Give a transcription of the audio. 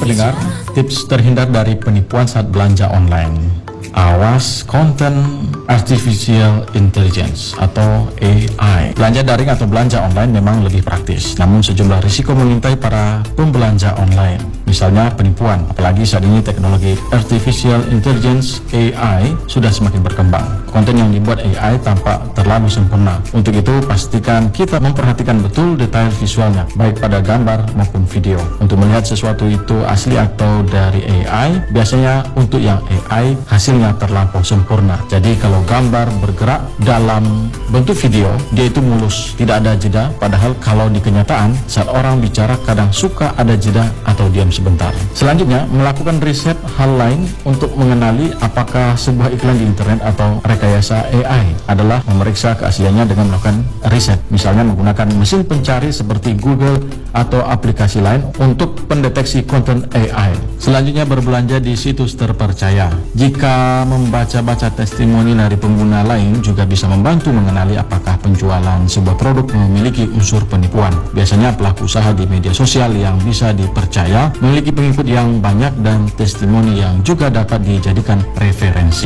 pendengar, tips terhindar dari penipuan saat belanja online. Awas konten artificial intelligence atau AI. Belanja daring atau belanja online memang lebih praktis, namun sejumlah risiko mengintai para pembelanja online. Misalnya penipuan, apalagi saat ini teknologi artificial intelligence AI sudah semakin berkembang. Konten yang dibuat AI tampak terlalu sempurna. Untuk itu, pastikan kita memperhatikan betul detail visualnya, baik pada gambar maupun video. Untuk melihat sesuatu itu asli atau dari AI, biasanya untuk yang AI hasilnya terlampau sempurna. Jadi kalau gambar bergerak dalam bentuk video, dia itu mulus, tidak ada jeda. Padahal kalau di kenyataan, saat orang bicara kadang suka ada jeda atau diam sebentar. Selanjutnya, melakukan riset hal lain untuk mengenali apakah sebuah iklan di internet atau rekayasa AI adalah memeriksa keasliannya dengan melakukan riset. Misalnya menggunakan mesin pencari seperti Google atau aplikasi lain untuk pendeteksi konten AI. Selanjutnya, berbelanja di situs terpercaya. Jika membaca-baca testimoni dari pengguna lain juga bisa membantu mengenali apakah penjualan sebuah produk memiliki unsur penipuan. Biasanya pelaku usaha di media sosial yang bisa dipercaya memiliki pengikut yang banyak dan testimoni yang juga dapat dijadikan referensi.